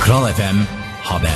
Kral FM Haber.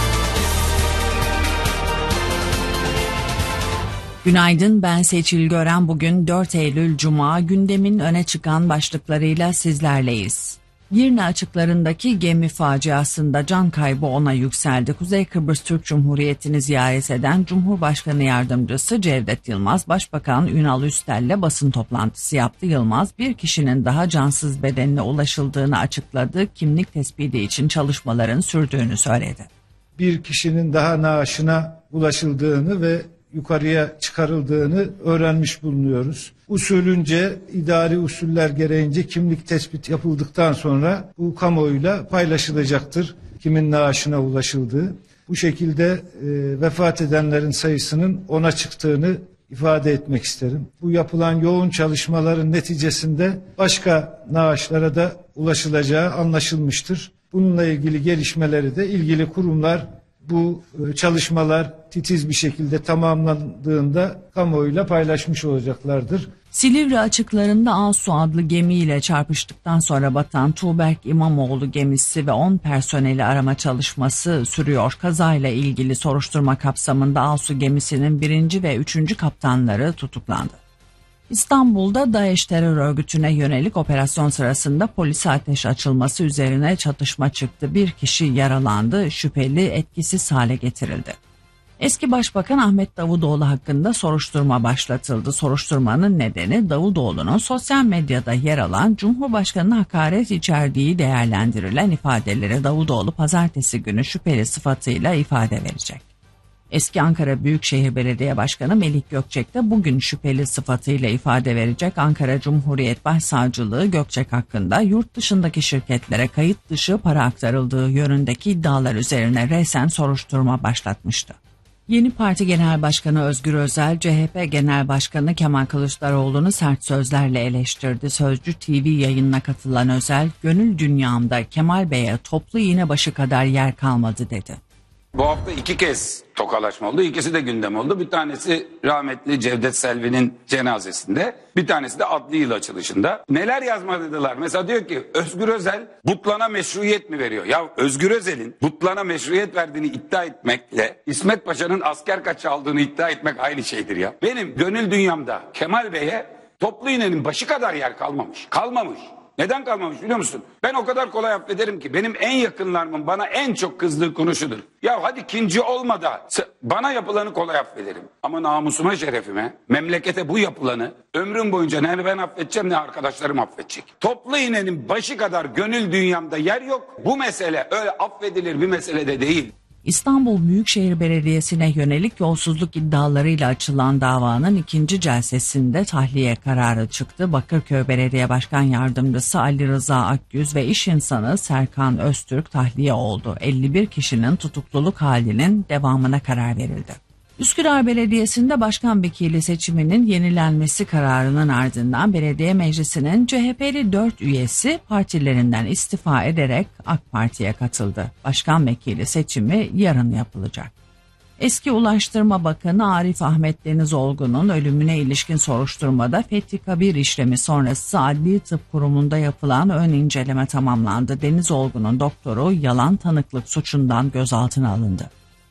Günaydın, ben Seçil Gören. Bugün 4 Eylül Cuma, gündemin öne çıkan başlıklarıyla sizlerleyiz. Girne açıklarındaki gemi faciasında can kaybı 10'a yükseldi. Kuzey Kıbrıs Türk Cumhuriyeti'ni ziyaret eden Cumhurbaşkanı Yardımcısı Cevdet Yılmaz, Başbakan Ünal Üstel'le basın toplantısı yaptı. Yılmaz, bir kişinin daha cansız bedenine ulaşıldığını açıkladı. Kimlik tespiti için çalışmaların sürdüğünü söyledi. Bir kişinin daha naaşına ulaşıldığını ve yukarıya çıkarıldığını öğrenmiş bulunuyoruz. Usulünce, idari usuller gereğince kimlik tespit yapıldıktan sonra bu kamuoyuyla paylaşılacaktır. Kimin naaşına ulaşıldığı. Bu şekilde vefat edenlerin sayısının 10'a çıktığını ifade etmek isterim. Bu yapılan yoğun çalışmaların neticesinde başka naaşlara da ulaşılacağı anlaşılmıştır. Bununla ilgili gelişmeleri de ilgili kurumlar, bu çalışmalar titiz bir şekilde tamamlandığında kamuoyuyla paylaşmış olacaklardır. Silivri açıklarında Asu adlı gemiyle çarpıştıktan sonra batan Tuğberk İmamoğlu gemisi ve 10 personeli arama çalışması sürüyor. Kazayla ilgili soruşturma kapsamında Asu gemisinin 1. ve 3. kaptanları tutuklandı. İstanbul'da DAEŞ terör örgütüne yönelik operasyon sırasında polise ateş açılması üzerine çatışma çıktı. Bir kişi yaralandı, şüpheli etkisiz hale getirildi. Eski Başbakan Ahmet Davutoğlu hakkında soruşturma başlatıldı. Soruşturmanın nedeni Davutoğlu'nun sosyal medyada yer alan Cumhurbaşkanı'na hakaret içerdiği değerlendirilen ifadeleri. Davutoğlu pazartesi günü şüpheli sıfatıyla ifade verecek. Eski Ankara Büyükşehir Belediye Başkanı Melik Gökçek de bugün şüpheli sıfatıyla ifade verecek. Ankara Cumhuriyet Başsavcılığı Gökçek hakkında yurt dışındaki şirketlere kayıt dışı para aktarıldığı yönündeki iddialar üzerine resen soruşturma başlatmıştı. Yeni Parti Genel Başkanı Özgür Özel, CHP Genel Başkanı Kemal Kılıçdaroğlu'nu sert sözlerle eleştirdi. Sözcü TV yayınına katılan Özel, "Gönül dünyamda Kemal Bey'e toplu iğne başı kadar yer kalmadı" dedi. Bu hafta 2 kez tokalaşma oldu. İkisi de gündem oldu. Bir tanesi rahmetli Cevdet Selvi'nin cenazesinde. Bir tanesi de adli yıl açılışında. Neler yazmadılar? Mesela diyor ki Özgür Özel butlana meşruiyet mi veriyor? Ya Özgür Özel'in butlana meşruiyet verdiğini iddia etmekle İsmet Paşa'nın asker kaçı aldığını iddia etmek aynı şeydir ya. Benim gönül dünyamda Kemal Bey'e toplu iğnenin başı kadar yer kalmamış. Kalmamış. Neden kalmamış biliyor musun? Ben o kadar kolay affederim ki benim en yakınlarımın bana en çok kızdığı konu şudur. Ya hadi kinci olma da bana yapılanı kolay affederim. Ama namusuma, şerefime, memlekete bu yapılanı ömrüm boyunca ne ben affedeceğim ne arkadaşlarım affedecek. Toplu iğnenin başı kadar gönül dünyamda yer yok. Bu mesele öyle affedilir bir mesele de değil. İstanbul Büyükşehir Belediyesi'ne yönelik yolsuzluk iddialarıyla açılan davanın 2. celsesinde tahliye kararı çıktı. Bakırköy Belediye Başkan Yardımcısı Ali Rıza Akgüz ve iş insanı Serkan Öztürk tahliye oldu. 51 kişinin tutukluluk halinin devamına karar verildi. Üsküdar Belediyesi'nde başkan vekili seçiminin yenilenmesi kararının ardından belediye meclisinin CHP'li 4 üyesi partilerinden istifa ederek AK Parti'ye katıldı. Başkan vekili seçimi yarın yapılacak. Eski Ulaştırma Bakanı Arif Ahmet Denizolgun'un ölümüne ilişkin soruşturmada Fethi Kabir işlemi sonrası Adli Tıp Kurumu'nda yapılan ön inceleme tamamlandı. Denizolgun'un doktoru yalan tanıklık suçundan gözaltına alındı.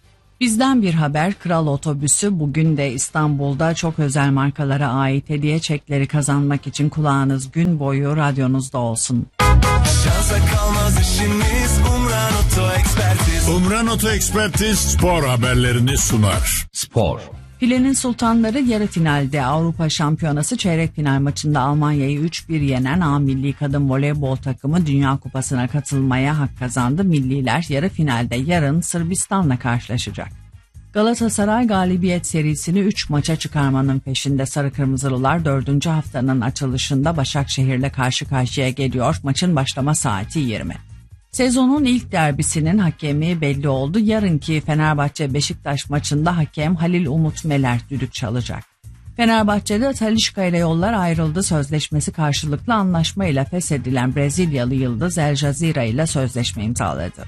Bizden bir haber, Kral Otobüsü bugün de İstanbul'da çok özel markalara ait hediye çekleri kazanmak için kulağınız gün boyu radyonuzda olsun. Şansa kalmaz işimiz, Umran Oto Ekspertiz. Umran Oto Ekspertiz spor haberlerini sunar. Spor. Filenin Sultanları yarı finalde Avrupa Şampiyonası çeyrek final maçında Almanya'yı 3-1 yenen A Milli Kadın Voleybol takımı Dünya Kupası'na katılmaya hak kazandı. Milliler yarı finalde yarın Sırbistan'la karşılaşacak. Galatasaray galibiyet serisini 3 maça çıkarmanın peşinde. Sarı Kırmızılılar 4. haftanın açılışında Başakşehir'le karşı karşıya geliyor. Maçın başlama saati 20. Sezonun ilk derbisinin hakemi belli oldu. Yarınki Fenerbahçe-Beşiktaş maçında hakem Halil Umut Meler düdük çalacak. Fenerbahçe'de Talisca ile yollar ayrıldı. Sözleşmesi karşılıklı anlaşma ile feshedilen Brezilyalı yıldız El Jazeera ile sözleşme imzaladı.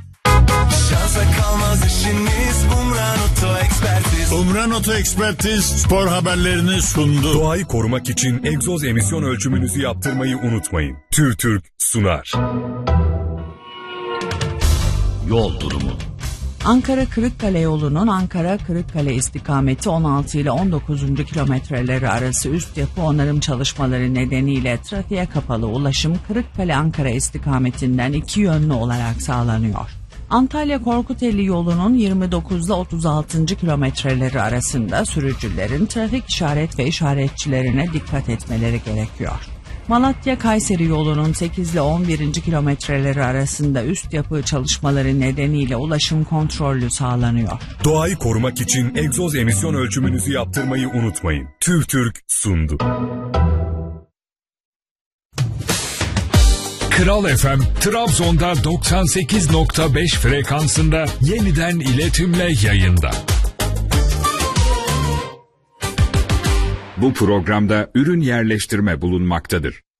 Şansa kalmaz işimiz, Umran Oto Ekspertiz. Umran Oto Ekspertiz spor haberlerini sundu. Doğayı korumak için egzoz emisyon ölçümünüzü yaptırmayı unutmayın. TÜRTÜRK sunar. yol durumu. Ankara-Kırıkkale yolunun Ankara-Kırıkkale istikameti 16 ile 19. kilometreleri arası üst yapı onarım çalışmaları nedeniyle trafiğe kapalı ulaşım Kırıkkale-Ankara istikametinden iki yönlü olarak sağlanıyor. Antalya-Korkuteli yolunun 29 ile 36. kilometreleri arasında sürücülerin trafik işaret ve işaretçilerine dikkat etmeleri gerekiyor. Malatya-Kayseri yolunun 8 ile 11. kilometreleri arasında üst yapı çalışmaları nedeniyle ulaşım kontrollü sağlanıyor. Doğayı korumak için egzoz emisyon ölçümünüzü yaptırmayı unutmayın. TÜVTÜRK sundu. Kral FM, Trabzon'da 98.5 frekansında yeniden iletimle yayında. Bu programda ürün yerleştirme bulunmaktadır.